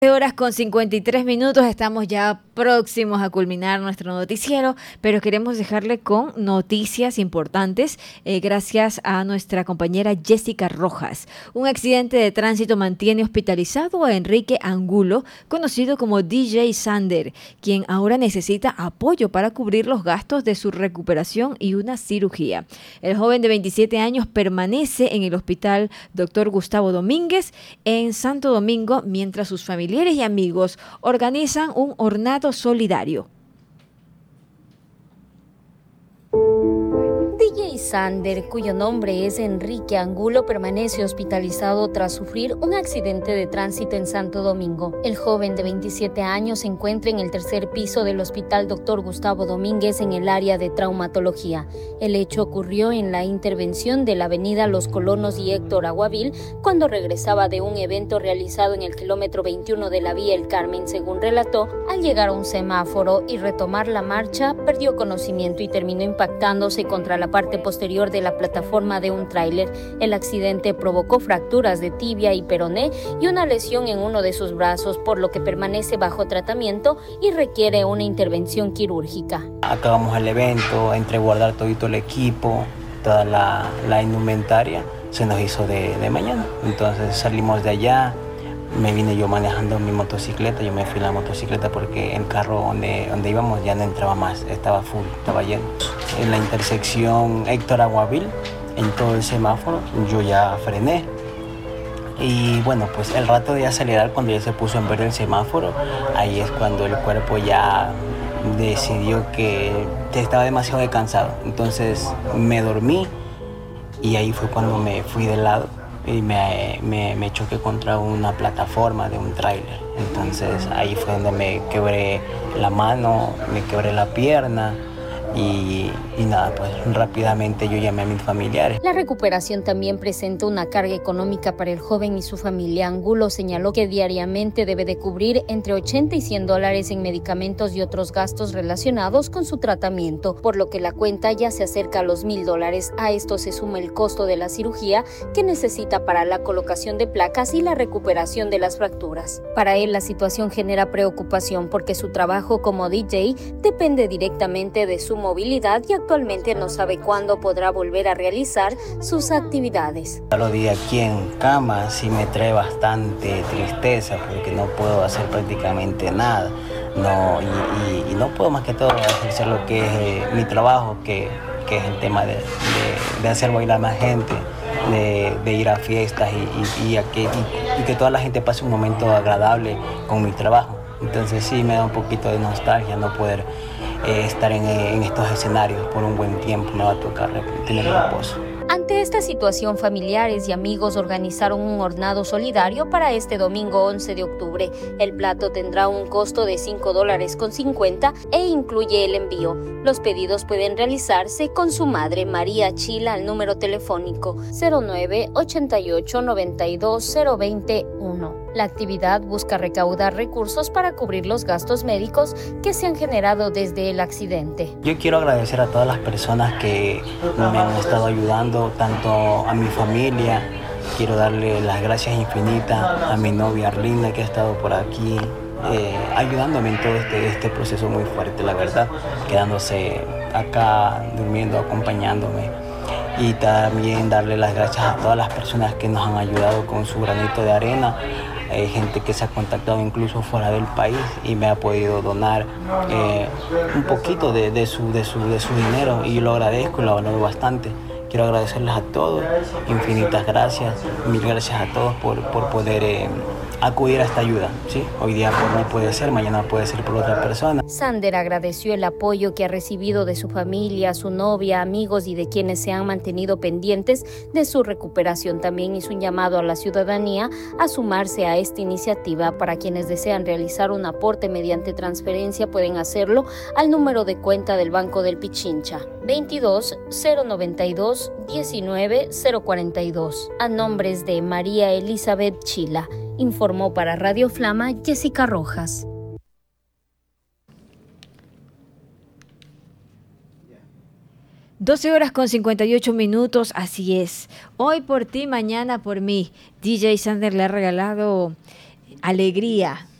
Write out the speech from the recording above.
Horas con 53 minutos, estamos ya próximos a culminar nuestro noticiero, pero queremos dejarle con noticias importantes gracias a nuestra compañera Jessica Rojas. Un accidente de tránsito mantiene hospitalizado a Enrique Angulo, conocido como DJ Sander, quien ahora necesita apoyo para cubrir los gastos de su recuperación y una cirugía. El joven de 27 años permanece en el hospital Dr. Gustavo Domínguez en Santo Domingo, mientras sus familiares y amigos organizan un hornado solidario. DJ Sander, cuyo nombre es Enrique Angulo, permanece hospitalizado tras sufrir un accidente de tránsito en Santo Domingo. El joven de 27 años se encuentra en el tercer piso del Hospital Dr. Gustavo Domínguez en el área de traumatología. El hecho ocurrió en la intervención de la avenida Los Colonos y Héctor Aguavil cuando regresaba de un evento realizado en el kilómetro 21 de la vía El Carmen. Según relató, al llegar a un semáforo y retomar la marcha, perdió conocimiento y terminó impactándose contra la parte posterior de la plataforma de un tráiler. El accidente provocó fracturas de tibia y peroné y una lesión en uno de sus brazos, por lo que permanece bajo tratamiento y requiere una intervención quirúrgica. Acabamos el evento, entre guardar todito el equipo, toda la indumentaria, se nos hizo de mañana. Entonces salimos de allá, me vine yo manejando mi motocicleta, yo me fui en la motocicleta porque el carro donde íbamos ya no entraba más, estaba full, estaba lleno. En la intersección Héctor Aguavil, en todo el semáforo, yo ya frené. Y bueno, pues el rato de acelerar, cuando ya se puso en verde el semáforo, ahí es cuando el cuerpo ya decidió que estaba demasiado cansado. Entonces me dormí y ahí fue cuando me fui de lado y me choqué contra una plataforma de un tráiler. Entonces ahí fue donde me quebré la mano, me quebré la pierna. Y nada, pues rápidamente yo llamé a mis familiares. La recuperación también presenta una carga económica para el joven y su familia. Angulo señaló que diariamente debe de cubrir entre $80 y $100 en medicamentos y otros gastos relacionados con su tratamiento, por lo que la cuenta ya se acerca a los $1,000. A esto se suma el costo de la cirugía que necesita para la colocación de placas y la recuperación de las fracturas. Para él la situación genera preocupación porque su trabajo como DJ depende directamente de su movilidad y actualmente no sabe cuándo podrá volver a realizar sus actividades. Los días aquí en cama sí me trae bastante tristeza porque no puedo hacer prácticamente nada. Y no puedo más que todo ejercer lo que es mi trabajo, que es el tema de hacer bailar más gente, de ir a fiestas y que toda la gente pase un momento agradable con mi trabajo. Entonces sí me da un poquito de nostalgia no poder estar en estos escenarios por un buen tiempo. Me va a tocar tener reposo. Ante esta situación, familiares y amigos organizaron un hornado solidario para este domingo 11 de octubre. El plato tendrá un costo de $5.50 e incluye el envío. Los pedidos pueden realizarse con su madre, María Chila, al número telefónico 0988920221. La actividad busca recaudar recursos para cubrir los gastos médicos que se han generado desde el accidente. Yo quiero agradecer a todas las personas que me han estado ayudando, tanto a mi familia. Quiero darle las gracias infinitas a mi novia Arlinda, que ha estado por aquí ayudándome en todo este proceso muy fuerte, la verdad, quedándose acá, durmiendo, acompañándome. Y también darle las gracias a todas las personas que nos han ayudado con su granito de arena. Gente que se ha contactado incluso fuera del país y me ha podido donar un poquito de su dinero, y yo lo agradezco y lo valoro bastante. Quiero agradecerles a todos, infinitas gracias, mil gracias a todos por poder acudir a esta ayuda, ¿sí? Hoy día por mí puede ser, mañana puede ser por otra persona. Sander agradeció el apoyo que ha recibido de su familia, su novia, amigos y de quienes se han mantenido pendientes de su recuperación. También hizo un llamado a la ciudadanía a sumarse a esta iniciativa. Para quienes desean realizar un aporte mediante transferencia pueden hacerlo al número de cuenta del Banco del Pichincha 22 092 19 042 a nombres de María Elizabeth Chila. Informó para Radio Flama Jessica Rojas. 12 horas con 58 minutos, así es. Hoy por ti, mañana por mí. DJ Sander le ha regalado alegría.